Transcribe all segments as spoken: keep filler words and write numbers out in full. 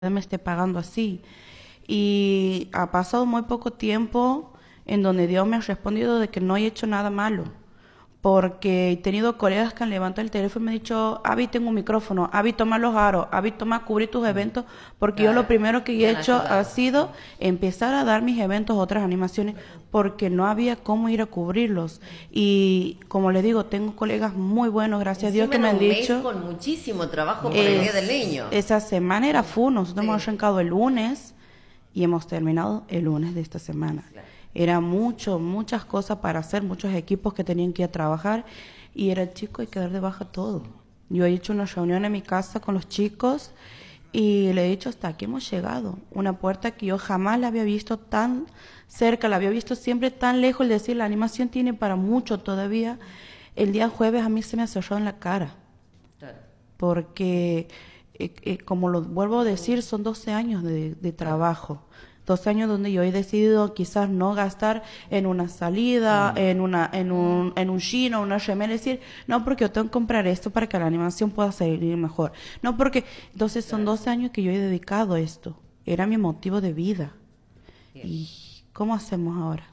me esté pagando así. Y ha pasado muy poco tiempo en donde Dios me ha respondido de que no he hecho nada malo. Porque he tenido colegas que han levantado el teléfono y me han dicho, Avi, tengo un micrófono, Avi, toma los aros, Avi, toma cubrir tus eventos, porque Claro, yo lo primero que te he han hecho ayudado. ha sido empezar a dar mis eventos, otras animaciones, porque no había cómo ir a cubrirlos. Y como les digo, tengo colegas muy buenos, gracias a Dios, Encima que me en han un mes dicho... con muchísimo trabajo por el Día del Niño. Esa semana era full, nosotros Sí. hemos arrancado el lunes y hemos terminado el lunes de esta semana. Claro. Era mucho, muchas cosas para hacer, muchos equipos que tenían que ir a trabajar y era chico, hay que dar de baja todo. Yo he hecho una reunión en mi casa con los chicos y le he dicho hasta aquí hemos llegado. Una puerta que yo jamás la había visto tan cerca, la había visto siempre tan lejos, el decir la animación tiene para mucho todavía. El día jueves a mí se me ha cerrado en la cara Claro. porque eh, eh, como lo vuelvo a decir, son doce años de, de trabajo. doce años donde yo he decidido quizás no gastar en una salida, en una en un en un chino, una remera, es decir, no porque yo tengo que comprar esto para que la animación pueda salir mejor. No porque, entonces son doce años que yo he dedicado a esto. Era mi motivo de vida. Bien. ¿Y cómo hacemos ahora?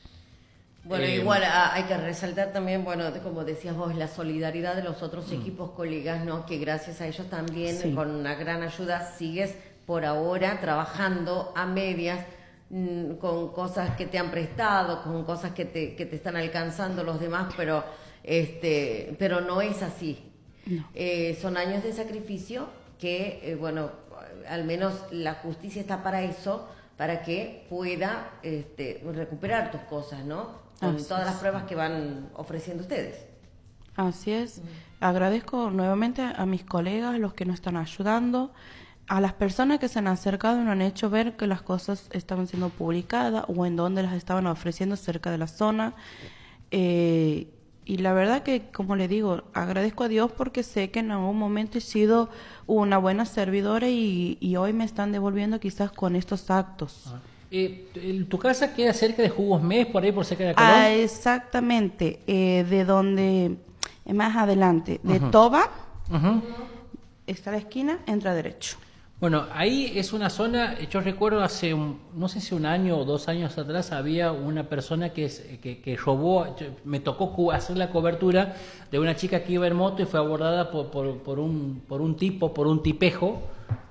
Bueno, Eh, igual a- hay que resaltar también, bueno, de- como decías vos, la solidaridad de los otros equipos colegas, ¿no? Que gracias a ellos también, Sí. con una gran ayuda, sigues por ahora trabajando a medias mm, con cosas que te han prestado, con cosas que te, que te están alcanzando los demás, pero este, pero no es así. No. Eh, son años de sacrificio que, eh, bueno, al menos la justicia está para eso, para que pueda este, recuperar tus cosas, ¿no? Con Así todas es. las pruebas que van ofreciendo ustedes. Así es. Agradezco nuevamente a mis colegas, los que nos están ayudando, a las personas que se han acercado y nos han hecho ver que las cosas estaban siendo publicadas o en dónde las estaban ofreciendo cerca de la zona. Eh, y la verdad que, como le digo, agradezco a Dios porque sé que en algún momento he sido una buena servidora y, y hoy me están devolviendo quizás con estos actos. Ah. Eh, el- ¿Tu casa queda cerca de Jugos Mes, por ahí por cerca de Colón? Ah, exactamente, eh, de donde, eh, más adelante, de Ujú. Toba, Ujú. está la esquina, entra derecho. Bueno, ahí es una zona, yo recuerdo hace, un, no sé si un año o dos años atrás, había una persona que, es- que, que robó, yo- me tocó cu- hacer la cobertura de una chica que iba en moto y fue abordada por, por, por, un, por un tipo, por un tipejo,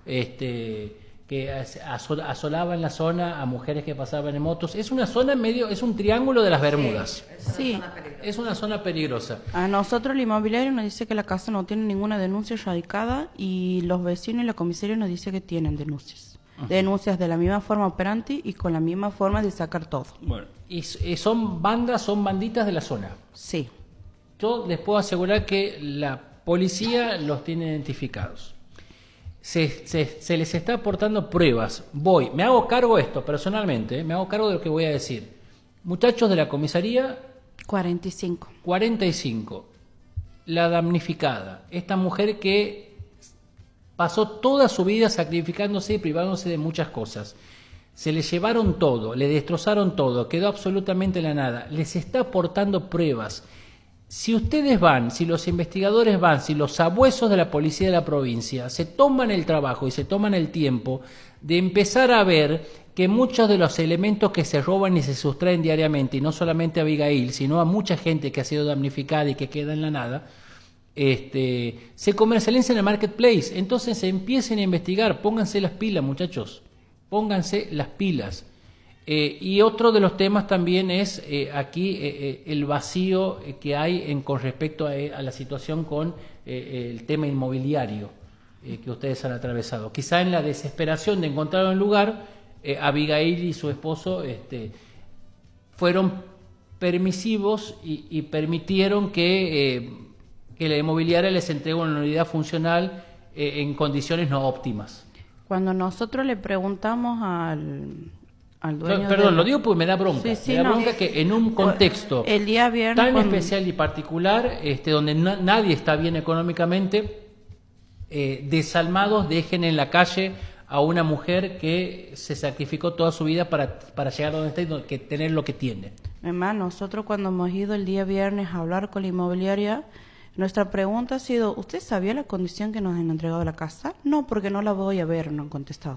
este, que as- asol- asolaba en la zona a mujeres que pasaban en motos. Es una zona medio, es un triángulo de las Bermudas. Es una Sí. zona peligrosa. Es una zona peligrosa. A nosotros el inmobiliario nos dice que la casa no tiene ninguna denuncia radicada y los vecinos y la comisaría nos dice que tienen denuncias. Denuncias de la misma forma operante y con la misma forma de sacar todo. Bueno, y, s- y son bandas, son banditas de la zona. Sí. Yo les puedo asegurar que la policía los tiene identificados. Se, se, se les está aportando pruebas. Voy, me hago cargo de esto personalmente, ¿eh? Me hago cargo de lo que voy a decir. Muchachos de la comisaría, cuarenta y cinco. cuarenta y cinco. La damnificada, esta mujer que pasó toda su vida sacrificándose y privándose de muchas cosas. Se le llevaron todo, le destrozaron todo, quedó absolutamente en la nada. Les está aportando pruebas. Si ustedes van, si los investigadores van, si los sabuesos de la policía de la provincia se toman el trabajo y se toman el tiempo de empezar a ver que muchos de los elementos que se roban y se sustraen diariamente, y no solamente a Abigail, sino a mucha gente que ha sido damnificada y que queda en la nada, este, se comercializan en el marketplace. Entonces empiecen a investigar, pónganse las pilas, muchachos, pónganse las pilas. Eh, y otro de los temas también es eh, aquí eh, eh, el vacío eh, que hay en, con respecto a, eh, a la situación con eh, el tema inmobiliario eh, que ustedes han atravesado. Quizá en la desesperación de encontrar un lugar, eh, Abigail y su esposo este, fueron permisivos y, y permitieron que, eh, que la inmobiliaria les entregue una unidad funcional eh, en condiciones no óptimas. Cuando nosotros le preguntamos al, al dueño No, perdón, de- lo digo porque me da bronca. Sí, sí, me da no. bronca que en un contexto El día viernes tan cuando- especial y particular, este, donde na- nadie está bien económicamente, eh, desalmados dejen en la calle a una mujer que se sacrificó toda su vida para, para llegar a donde está y do- que tener lo que tiene. Además, nosotros cuando hemos ido el día viernes a hablar con la inmobiliaria, Nuestra pregunta ha sido, ¿usted sabía la condición que nos han entregado la casa? No, porque no la voy a ver, no han contestado.